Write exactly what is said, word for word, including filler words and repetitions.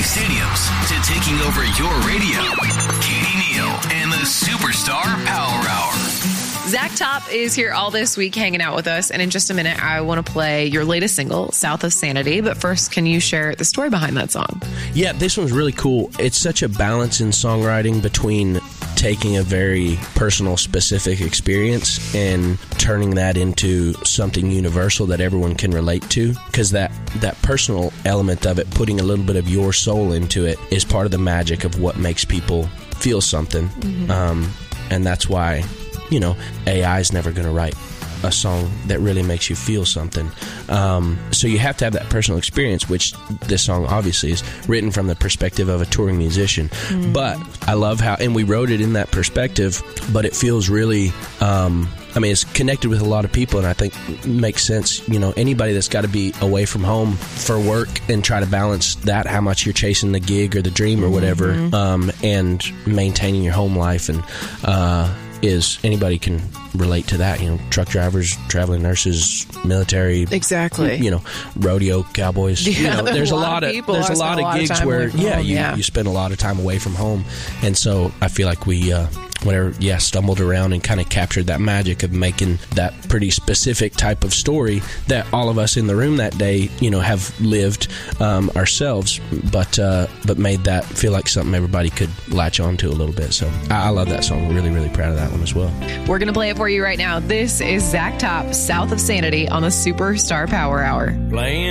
stadiums to taking over your radio. Katie Neal and the Superstar Power Hour. Zach Top is here all this week hanging out with us. And in just a minute, I want to play your latest single, South of Sanity. But first, can you share the story behind that song? Yeah, this one's really cool. It's such a balance in songwriting between taking a very personal, specific experience and turning that into something universal that everyone can relate to. Because that, that personal element of it, putting a little bit of your soul into it, is part of the magic of what makes people feel something. Mm-hmm. Um, and that's why, you know, A I is never going to write a song that really makes you feel something. Um, so you have to have that personal experience, which this song obviously is written from the perspective of a touring musician. Mm. But I love how, and we wrote it in that perspective, but it feels really, um, I mean, it's connected with a lot of people, and I think it makes sense. You know, anybody that's got to be away from home for work and try to balance that, how much you're chasing the gig or the dream or whatever, mm-hmm. um, and maintaining your home life, and uh, is anybody can relate to that. You know, truck drivers, traveling nurses, military, exactly. You know, rodeo cowboys. Yeah, you know, there's, there's a a lot lot of of there's a lot of gigs where yeah, home, you yeah. you spend a lot of time away from home, and so I feel like we. Uh, Whatever, yeah, stumbled around and kind of captured that magic of making that pretty specific type of story that all of us in the room that day, you know, have lived um, ourselves, but uh, but made that feel like something everybody could latch on to a little bit. So I, I love that song. Really, really proud of that one as well. We're going to play it for you right now. This is Zach Top, South of Sanity on the Superstar Power Hour. Playing